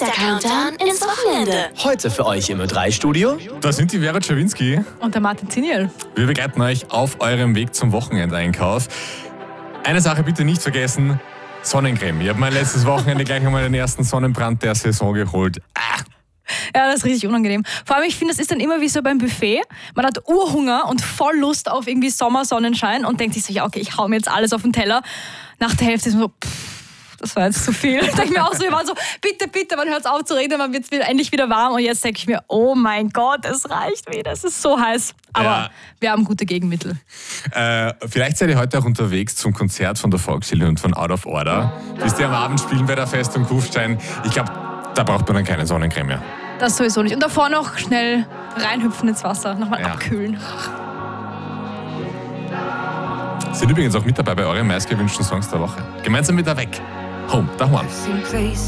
Der Countdown ins Wochenende. Heute für euch im Ö3-Studio. Da sind die Vera Czerwinski. Und der Martin Ziniel. Wir begleiten euch auf eurem Weg zum Wochenendeinkauf. Eine Sache bitte nicht vergessen, Sonnencreme. Ich habe mein letztes Wochenende gleich einmal den ersten Sonnenbrand der Saison geholt. Ja, das ist richtig unangenehm. Vor allem, ich finde, das ist dann immer wie so beim Buffet. Man hat Urhunger und voll Lust auf irgendwie Sommersonnenschein und denkt sich so, ja okay, ich hau mir jetzt alles auf den Teller. Nach der Hälfte ist man so, das war jetzt zu viel. Da denke ich mir auch so, wir waren so, bitte, man hört auf zu reden, man wird endlich wieder warm. Und jetzt denke ich mir, oh mein Gott, es reicht wieder, es ist so heiß. Aber wir haben gute Gegenmittel. Vielleicht seid ihr heute auch unterwegs zum Konzert von der Volksseele und von Out of Order. Bis die am Abend spielen bei der Festung Kufstein. Ich glaube, da braucht man dann keine Sonnencreme mehr. Das sowieso nicht. Und davor noch schnell reinhüpfen ins Wasser, nochmal abkühlen. Sind übrigens auch mit dabei bei euren meistgewünschten Songs der Woche. Gemeinsam mit der Weg. Home, daheim.